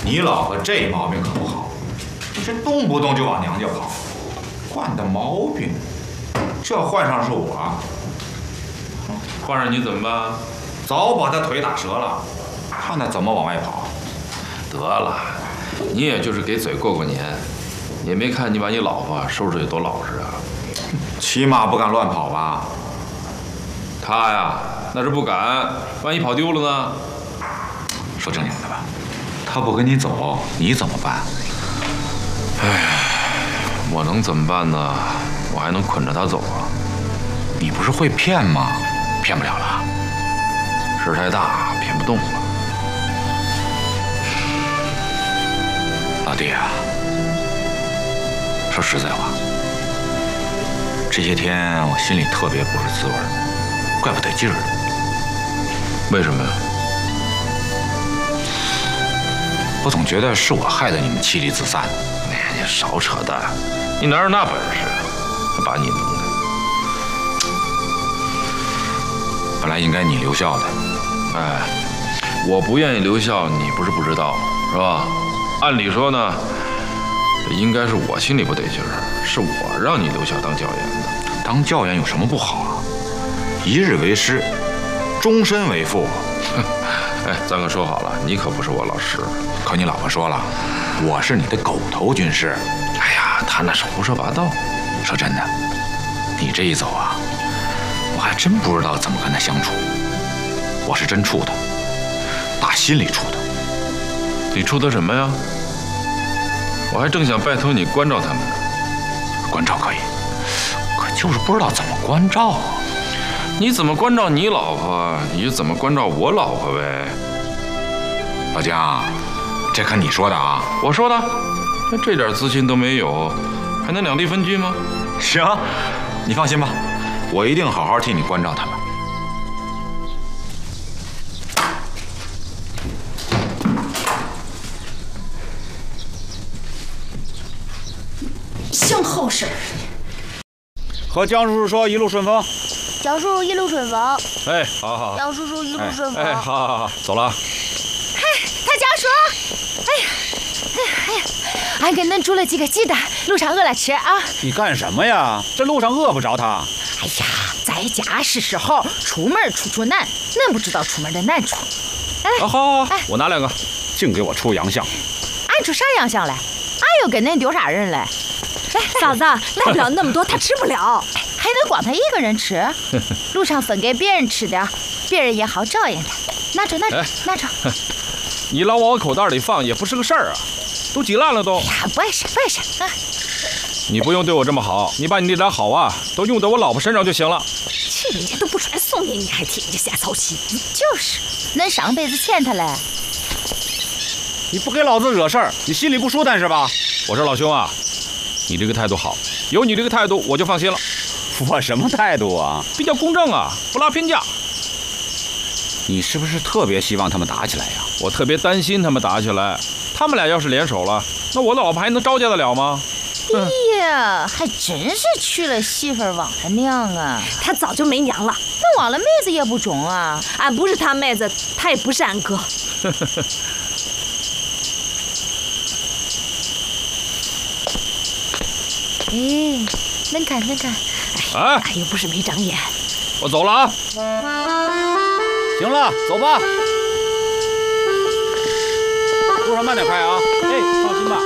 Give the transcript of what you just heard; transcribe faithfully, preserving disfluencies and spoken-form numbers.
你老婆这毛病可不好，这动不动就往娘家跑，惯的毛病。这换上是我， 换上你怎么办？ 早把她腿打折了，看她怎么往外跑。 得了，你也就是给嘴过过年，也没看你把你老婆收拾得多老实啊。 起码不敢乱跑吧？ 他呀，那是不敢，万一跑丢了呢？ 说正经的吧，他不跟你走，你怎么办？ 哎，我能怎么办呢？我还能捆着他走啊？ 你不是会骗吗？骗不了了。 事太大，骗不动了。 老弟啊，说实在话，这些天我心里特别不是滋味，怪不得劲儿的。 为什么呀？ 我总觉得是我害得你们妻离子散。 哎呀，你少扯淡！你哪有那本事啊？还把你弄的。 本来应该你留校的， 哎，我不愿意留校，你不是不知道，是吧？按理说呢，这应该是我心里不得劲儿，是我让你留校当教员的。 当教员有什么不好啊？一日为师，终身为父。 哎，咱可说好了，你可不是我老师。 可你老婆说了，我是你的狗头军师。 哎呀，他那是胡说八道。 说真的，你这一走啊，我还真不知道怎么跟他相处。我是真怵他，打心里怵他。 你怵他什么呀？我还正想拜托你关照他们呢。 关照可以，可就是不知道怎么关照啊。 你怎么关照你老婆，你就怎么关照我老婆呗。 老姜，这可你说的啊？ 我说的。那这点自信都没有，还能两地分居吗？ 行，你放心吧，我一定好好替你关照他们。 像好事。 和江叔叔说一路顺风。 江叔叔一路顺风。 哎，好好好。 江叔叔一路顺风。 哎，好好好，走了。 哎，他家说，哎呀，哎呀，哎呀，俺给恁煮了几个鸡蛋，路上饿了吃啊。 你干什么呀？这路上饿不着他。 哎呀，在家是时候，出门处处难，恁不知道出门的难处。 哎，啊、好好好，哎、我拿两个。 净给我出洋相。 俺出啥洋相来？俺又跟恁丢啥人来？ 哎，嫂子，来不了那么多，他吃不了。 还能光他一个人吃？路上分给别人吃点，别人也好照应他。拿着，拿着，拿着。 你老往我口袋里放也不是个事儿啊，都挤烂了都。 哎呀，不碍事，不碍事啊。 你不用对我这么好，你把你那点好啊，都用在我老婆身上就行了。 这人家都不出来送你，你还替人家瞎操心。 就是，恁上辈子欠他嘞。 你不给老子惹事儿，你心里不舒坦是吧？ 我说老兄啊，你这个态度好，有你这个态度我就放心了。 我什么态度啊？ 比较公正啊，不拉偏架。 你是不是特别希望他们打起来呀？ 我特别担心他们打起来，他们俩要是联手了，那我的老婆还能招架得了吗？ 哎呀，还真是娶了媳妇忘了娘啊！ 他早就没娘了， 那忘了妹子也不中啊。 俺不是他妹子，他也不是俺哥。 哎，恁看恁看， 哎，俺又不是没长眼。 我走了啊。 行了，走吧。路上慢点开啊。